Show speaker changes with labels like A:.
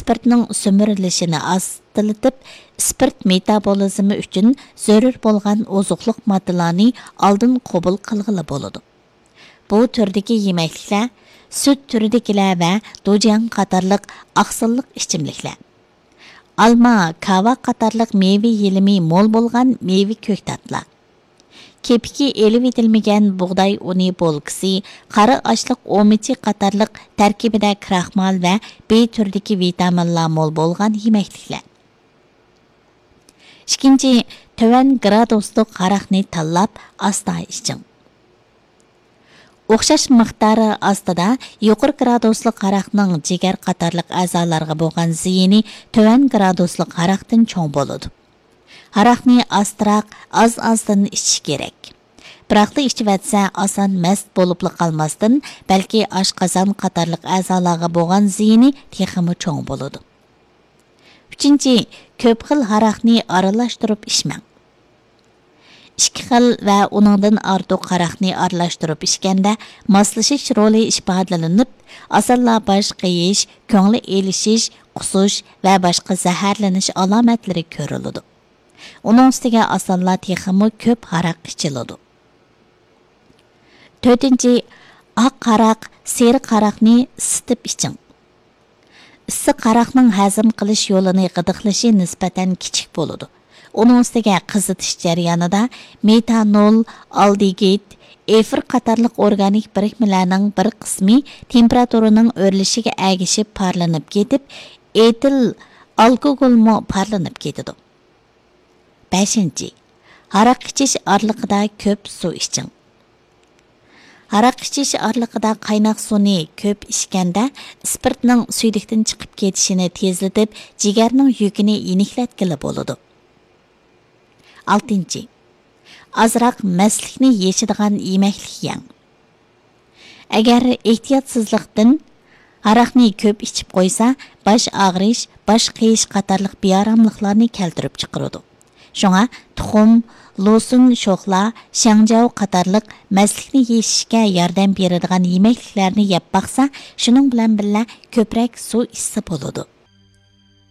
A: spirtning sömürülüşini azaltib, spirt metabolizmi uchun zarur bo'lgan ozuqliq moddalarni oldin qabul qilg'ili bo'ladi. Bu turdagi yemekliklar süt türüdekiler ve dojan qatarlıq aqsilliq ichimliklar. Alma, kava qatarlıq meyve yelimi mol bo'lgan meyve ko'ktatlar. Kepiki elib etilmagan buğday uni bolgisi, qari ochliq omichi qatarlıq tarkibida kraxmal va B turdagi vitaminlar mol bo'lgan yemekliklar. Ikkinchi, töven graduslik qaraqni tanlab asta iching. O'xshash miqdori ostida yuqori gradusli qaraqning jigar qatorliq a'zolarga bo'lgan ziyini tövan gradusli qaraqdan cho'ng bo'ladi. Qaraqni astroq az-azdan ichish kerak. Biroqda ichib etsa oson mast bo'lib qolmasdan, balki oshqozon qatorliq a'zolarga bo'lgan ziyini texmi cho'ng bo'ladi. 3. Ko'p xil qaraqni aralashtirib ichmang. 2 xil va uningdan ortiq qaraqni aralashtirib ichganda moslashish roli ifodalanib, osonla bosh qiyish, ko'ngli elishish, qusish va boshqa zaharlanish alomatlari ko'riladi. Uning ustiga osonla texmi ko'p qaraq ichiladi. 4. Oq qaraq, seri qaraqni isitib iching. Issiq qaraqning hazm qilish yo'lini g'idiqlashi nisbatan kichik bo'ladi. Onun ustiga qizitish jarayonida metanol, aldegid, efir qatorliq organik birikmalarning bir qismi temperaturaning o'rlishiga agishib parlanib ketib, etil alkogolmo parlanib ketadi. 5. Aroq ichish orliqida ko'p suv iching. Aroq ichish orliqida qaynoq suvni ko'p ichganda spirtning suydiqdan chiqib ketishini tezlatib, jigarning yukini yeniklatgili bo'ladi. 6. Azroq mastlikni yechadigan yemeklik yeng. Agar ehtiyotsizlikdan aroqni ko'p ichib qo'ysa, bosh og'rish, bosh qiyish qatorliq beoromliklarni keltirib chiqaradi. Shunga tuxum, losun sho'xlar, shangjao qatorliq mastlikni yechishga yordam beradigan yemekliklarni yeb baqsa, shuning bilan birga ko'proq suv ichsa bo'ladi.